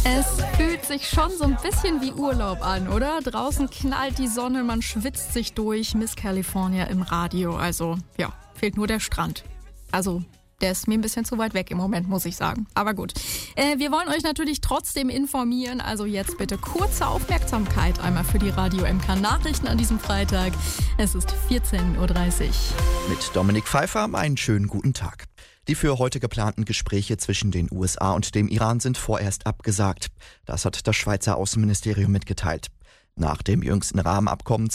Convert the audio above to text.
Es fühlt sich schon so ein bisschen wie Urlaub an, oder? Draußen knallt die Sonne, man schwitzt sich durch. Miss California im Radio. Also, ja, fehlt nur der Strand. Also, der ist mir ein bisschen zu weit weg im Moment, muss ich sagen. Aber gut. Wir wollen euch natürlich trotzdem informieren. Also jetzt bitte kurze Aufmerksamkeit einmal für die Radio MK Nachrichten an diesem Freitag. Es ist 14.30 Uhr. Mit Dominik Pfeiffer einen schönen guten Tag. Die für heute geplanten Gespräche zwischen den USA und dem Iran sind vorerst abgesagt. Das hat das Schweizer Außenministerium mitgeteilt. Nach dem jüngsten Rahmenabkommen